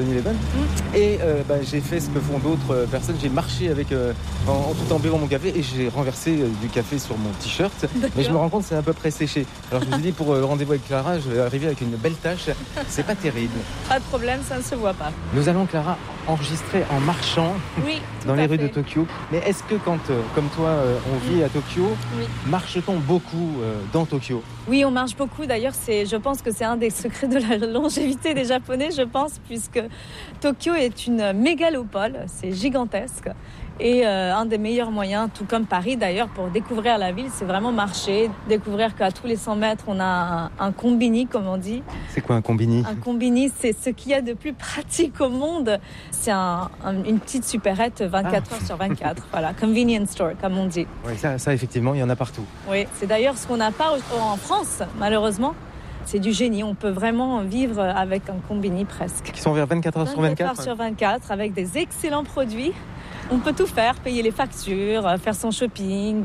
7-Eleven. Et j'ai fait ce que font d'autres personnes. J'ai marché tout en buvant mon café et j'ai renversé du café sur mon t-shirt. D'accord. Mais je me rends compte que c'est à peu près séché. Alors je me suis dit, pour le rendez-vous avec Clara, je vais arriver avec une belle tache. C'est pas terrible. Pas de problème, ça ne se voit pas. Nous allons, Clara, enregistrer en marchant Oui, dans les rues de Tokyo. Mais est-ce que quand, comme toi, on vit à Tokyo, Oui. marche-t-on beaucoup dans Tokyo ? Oui, on marche beaucoup. D'ailleurs, je pense que c'est un des secrets de la longévité des Japonais, je pense, puisque Tokyo est une mégalopole. C'est gigantesque. Et un des meilleurs moyens, tout comme Paris d'ailleurs, pour découvrir la ville, c'est vraiment marcher, découvrir qu'à tous les 100 mètres, on a un combini, comme on dit. C'est quoi un combini ? Un combini, c'est ce qu'il y a de plus pratique au monde. C'est une petite supérette 24 heures sur 24. Voilà, convenience store, comme on dit. Oui, ça effectivement, il y en a partout. Oui, c'est d'ailleurs ce qu'on n'a pas en France, malheureusement. C'est du génie, on peut vraiment vivre avec un combini presque. Qui sont vers 24 heures sur 24 ? 24 heures sur 24, avec des excellents produits. On peut tout faire, payer les factures, faire son shopping,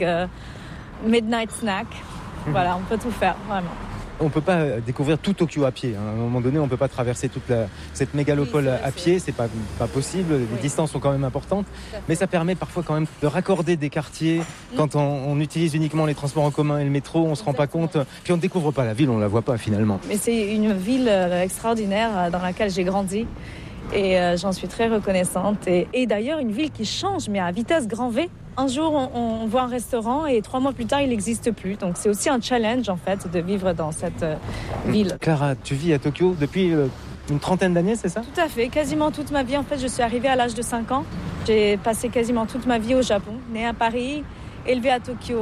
midnight snack. Voilà, on peut tout faire, vraiment. On ne peut pas découvrir tout Tokyo à pied. À un moment donné, on ne peut pas traverser toute cette mégalopole à pied. C'est pas possible. Les distances sont quand même importantes. Mais ça permet parfois quand même de raccorder des quartiers. Quand on utilise uniquement les transports en commun et le métro, on ne se rend pas compte. Puis on ne découvre pas la ville, on ne la voit pas finalement. Mais c'est une ville extraordinaire dans laquelle j'ai grandi. Et j'en suis très reconnaissante. Et d'ailleurs, une ville qui change, mais à vitesse grand V. Un jour, on voit un restaurant et 3 mois plus tard, il n'existe plus. Donc, c'est aussi un challenge, en fait, de vivre dans cette ville. Clara, tu vis à Tokyo depuis une trentaine d'années, c'est ça ? Tout à fait. Quasiment toute ma vie. En fait, je suis arrivée à l'âge de 5 ans. J'ai passé quasiment toute ma vie au Japon. Née à Paris, élevée à Tokyo,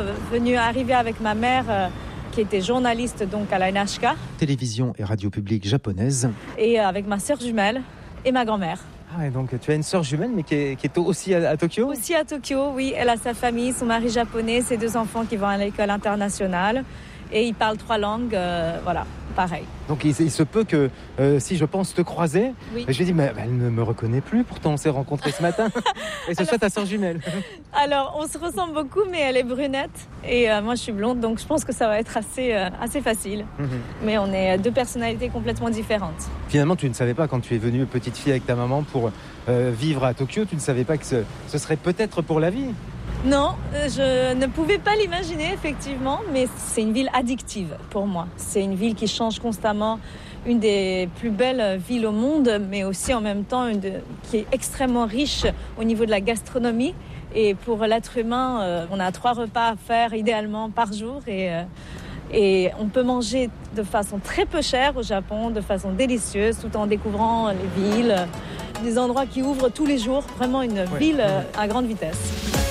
arrivée avec ma mère... qui était journaliste donc à la NHK. Télévision et radio publique japonaise. Et avec ma sœur jumelle et ma grand-mère. Ah, et donc tu as une sœur jumelle, mais qui est aussi à Tokyo ? Aussi à Tokyo, oui. Elle a sa famille, son mari japonais, ses 2 enfants qui vont à l'école internationale. Et ils parlent 3 langues, voilà, pareil. Donc il se peut que si je pense te croiser, je vais dire, mais elle ne me reconnaît plus, pourtant on s'est rencontrés ce matin. Et ce soit ta sœur jumelle. Alors on se ressemble beaucoup, mais elle est brunette et moi je suis blonde, donc je pense que ça va être assez facile. Mais on est 2 personnalités complètement différentes. Finalement, tu ne savais pas quand tu es venue petite fille avec ta maman pour vivre à Tokyo, tu ne savais pas que ce serait peut-être pour la vie ? Non, je ne pouvais pas l'imaginer effectivement, mais c'est une ville addictive pour moi. C'est une ville qui change constamment, une des plus belles villes au monde, mais aussi en même temps qui est extrêmement riche au niveau de la gastronomie. Et pour l'être humain, on a 3 repas à faire idéalement par jour et on peut manger de façon très peu chère au Japon, de façon délicieuse, tout en découvrant les villes, des endroits qui ouvrent tous les jours. Vraiment une ville à grande vitesse.